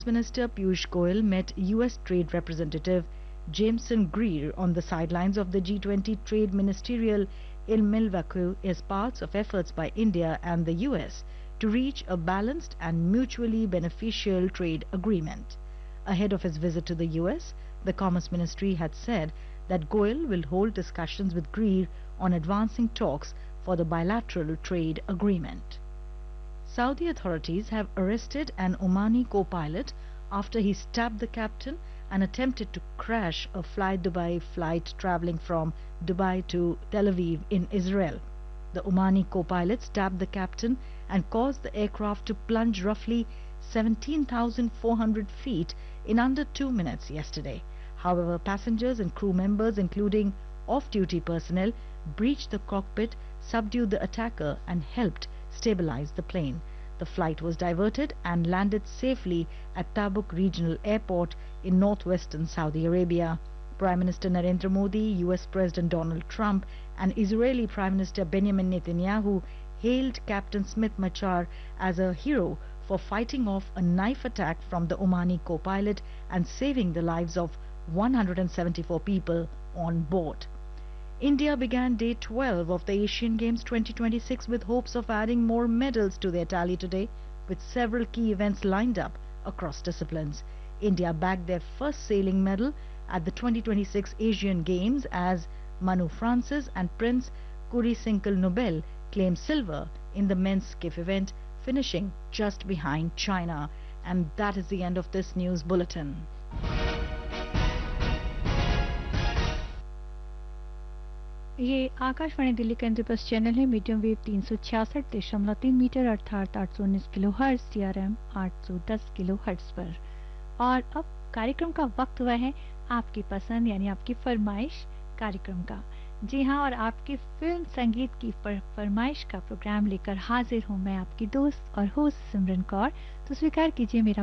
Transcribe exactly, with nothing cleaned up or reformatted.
Minister Piyush Goyal met U S Trade Representative Jameson Greer on the sidelines of the G twenty Trade Ministerial in Milwaukee as part of efforts by India and the U S to reach a balanced and mutually beneficial trade agreement. Ahead of his visit to the U S, the Commerce Ministry had said that Goyal will hold discussions with Greer on advancing talks for the bilateral trade agreement. Saudi authorities have arrested an Omani co-pilot after he stabbed the captain and attempted to crash a Fly Dubai flight traveling from Dubai to Tel Aviv in Israel. The Omani co-pilot stabbed the captain and caused the aircraft to plunge roughly seventeen thousand four hundred feet in under two minutes yesterday. However, passengers and crew members, including off-duty personnel, breached the cockpit, subdued the attacker and helped stabilize the plane. The flight was diverted and landed safely at Tabuk Regional Airport in northwestern Saudi Arabia. Prime Minister Narendra Modi, U S President Donald Trump and Israeli Prime Minister Benjamin Netanyahu hailed Captain Smith Machar as a hero for fighting off a knife attack from the Omani co-pilot and saving the lives of one hundred seventy-four people on board. India began day twelve of the Asian Games twenty twenty-six with hopes of adding more medals to their tally today, with several key events lined up across disciplines. India bagged their first sailing medal at the twenty twenty-six Asian Games as Manu Francis and Prince Kurisinkel Nobel claimed silver in the men's skiff event, finishing just behind China. And that is the end of this news bulletin. ये आकाशवाणी दिल्ली का Indraprastha channel है। Medium wave तीन सौ छियासठ दशमलव तीन metre अर्थात आठ सौ उन्नीस kilo hertz, T R M आठ सौ दस किलो हर्ट्ज पर। और अब कार्यक्रम का वक्त हुआ है आपकी पसंद यानी आपकी फरमाइश कार्यक्रम का। जी हाँ, और आपकी फिल्म संगीत की फरमाइश का प्रोग्राम लेकर हाजिर हूँ मैं, आपकी दोस्त और होस्ट सिमरन कौर। तो स्वीकार कीजिए मेरा